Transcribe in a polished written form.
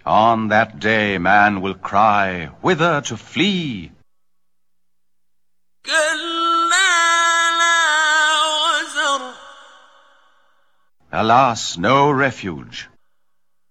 On that day man will cry, whither to flee? Alas, no refuge.